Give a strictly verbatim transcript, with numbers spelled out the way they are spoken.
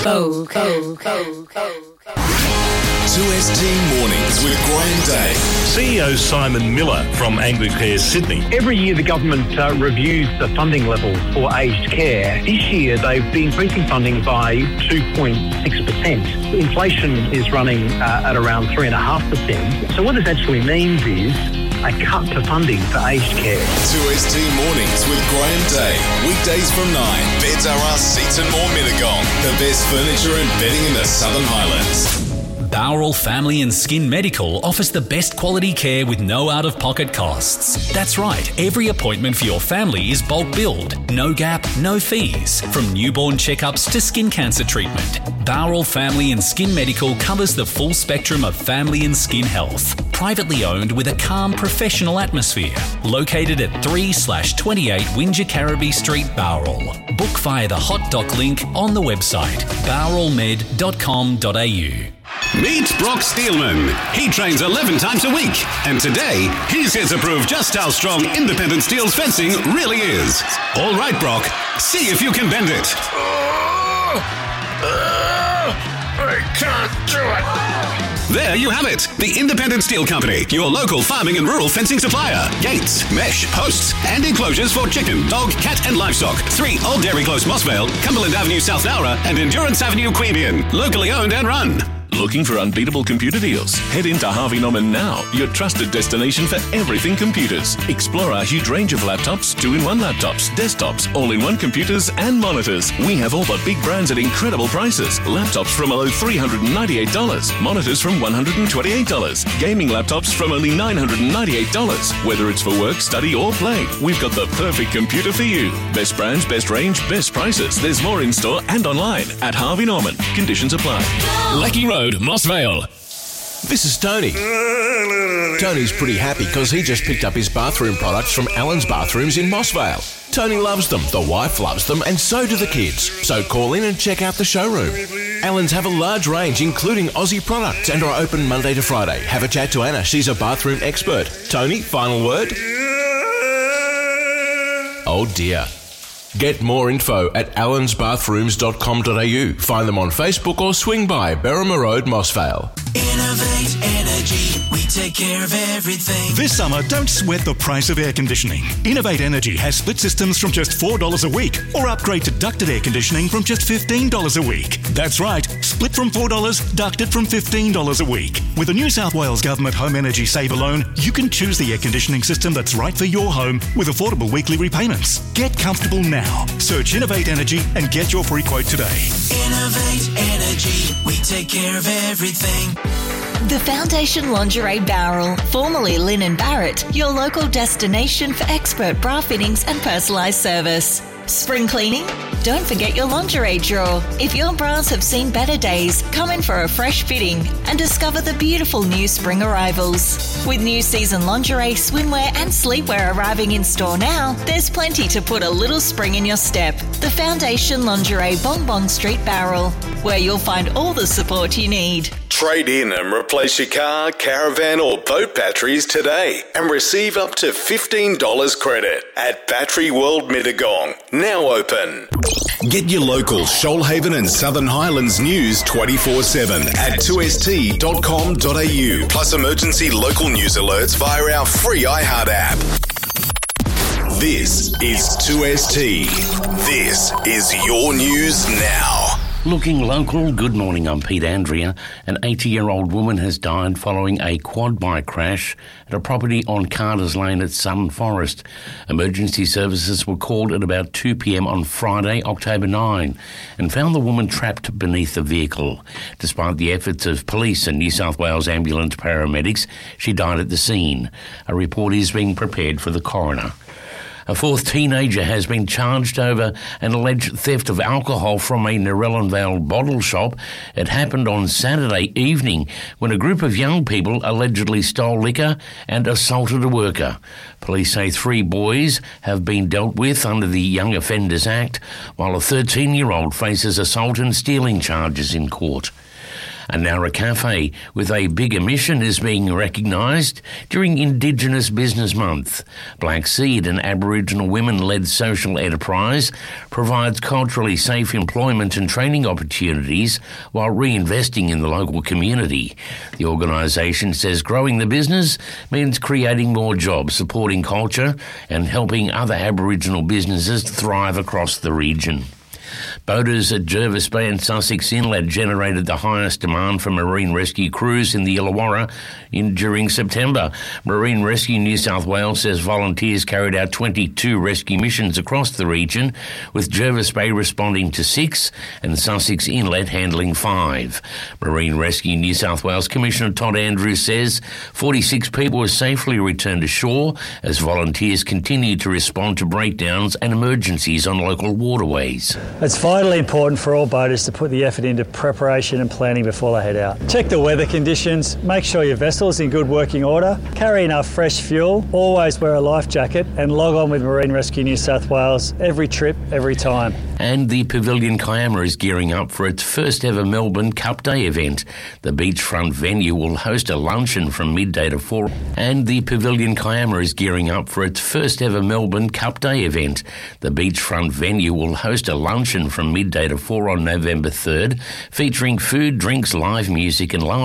Go, go, go, go. two S T Mornings with Graham Day. C E O Simon Miller from Anglicare Sydney. Every year the government uh, reviews the funding level for aged care. This year they've been increasing funding by two point six percent. Inflation is running uh, at around three point five percent. So what this actually means is a cut to funding for aged care. two S T Mornings with Graham Day. Weekdays from nine. Beds R Us, Seats and More Mittagong. The best furniture and bedding in the Southern Highlands. Bowral Family and Skin Medical offers the best quality care with no out-of-pocket costs. That's right, every appointment for your family is bulk billed. No gap, no fees. From newborn checkups to skin cancer treatment. Bowral Family and Skin Medical covers the full spectrum of family and skin health. Privately owned with a calm professional atmosphere. Located at three slash twenty-eight Windsor Carraby Street, Bowral. Book via the hot doc link on the website bowral med dot com dot a u. Meet Brock Steelman. He trains eleven times a week, and today he's here to prove just how strong independent steel's fencing really is. All right, Brock, see if you can bend it. Oh, oh, I can't do it. There you have it. The Independent Steel Company, your local farming and rural fencing supplier. Gates, mesh, posts, and enclosures for chicken, dog, cat, and livestock. Three Old Dairy Close, Mossvale, Cumberland Avenue, South Nowra, and Endurance Avenue, Queanbeyan. Locally owned and run. Looking for unbeatable computer deals? Head into Harvey Norman now, your trusted destination for everything computers. Explore our huge range of laptops, two-in-one laptops, desktops, all-in-one computers and monitors. We have all the big brands at incredible prices. Laptops from below three hundred ninety-eight dollars, monitors from one hundred twenty-eight dollars, gaming laptops from only nine hundred ninety-eight dollars. Whether it's for work, study or play, we've got the perfect computer for you. Best brands, best range, best prices. There's more in-store and online at Harvey Norman. Conditions apply. Lucky Road, Mossvale. This is Tony. Tony's pretty happy because he just picked up his bathroom products from Allen's Bathrooms in Mossvale. Tony loves them, the wife loves them, and so do the kids. So call in and check out the showroom. Allen's have a large range, including Aussie products, and are open Monday to Friday. Have a chat to Anna, she's a bathroom expert. Tony, final word? Oh dear. Get more info at allens bathrooms dot com dot a u. Find them on Facebook or swing by Berrima Road, Mossvale. Innovate Energy, we take care of everything. This summer, don't sweat the price of air conditioning. Innovate Energy has split systems from just four dollars a week, or upgrade to ducted air conditioning from just fifteen dollars a week. That's right, split from four dollars, ducted from fifteen dollars a week. With a New South Wales Government Home Energy Saver loan, you can choose the air conditioning system that's right for your home with affordable weekly repayments. Get comfortable now. Search Innovate Energy and get your free quote today. Innovate Energy, we take care of everything. The Foundation Lingerie Bowral, formerly Lynn and Barrett, your local destination for expert bra fittings and personalised service. Spring cleaning? Don't forget your lingerie drawer. If your bras have seen better days, come in for a fresh fitting and discover the beautiful new spring arrivals. With new season lingerie, swimwear and sleepwear arriving in store now, there's plenty to put a little spring in your step. The Foundation Lingerie, Bong Bong Street, Bowral, where you'll find all the support you need. Trade in and replace your car, caravan or boat batteries today and receive up to fifteen dollars credit at Battery World Mittagong. Now open. Get your local Shoalhaven and Southern Highlands news twenty-four seven at two s t dot com dot a u, plus emergency local news alerts via our free iHeart app. This is two S T. This is your news now. Looking local, good morning, I'm Pete Andrea. An eighty-year-old woman has died following a quad bike crash at a property on Carter's Lane at Southern Forest. Emergency services were called at about two p.m. on Friday, October ninth, and found the woman trapped beneath the vehicle. Despite the efforts of police and New South Wales ambulance paramedics, she died at the scene. A report is being prepared for the coroner. A fourth teenager has been charged over an alleged theft of alcohol from a Narellan Vale bottle shop. It happened on Saturday evening when a group of young people allegedly stole liquor and assaulted a worker. Police say three boys have been dealt with under the Young Offenders Act, while a thirteen-year-old faces assault and stealing charges in court. A Nowra cafe with a bigger mission is being recognised during Indigenous Business Month. Black Seed, an Aboriginal women-led social enterprise, provides culturally safe employment and training opportunities while reinvesting in the local community. The organisation says growing the business means creating more jobs, supporting culture and helping other Aboriginal businesses thrive across the region. Boaters at Jervis Bay and Sussex Inlet generated the highest demand for marine rescue crews in the Illawarra in, during September. Marine Rescue New South Wales says volunteers carried out twenty-two rescue missions across the region, with Jervis Bay responding to six and Sussex Inlet handling five. Marine Rescue New South Wales Commissioner Todd Andrews says forty-six people were safely returned to shore as volunteers continue to respond to breakdowns and emergencies on local waterways. It's vitally important for all boaters to put the effort into preparation and planning before they head out. Check the weather conditions, make sure your vessel is in good working order, carry enough fresh fuel, always wear a life jacket and log on with Marine Rescue New South Wales every trip, every time. And the Pavilion Kiama is gearing up for its first ever Melbourne Cup Day event. The beachfront venue will host a luncheon from midday to four. And the Pavilion Kiama is gearing up for its first ever Melbourne Cup Day event. The beachfront venue will host a luncheon from midday to four on November third, featuring food, drinks, live music and lower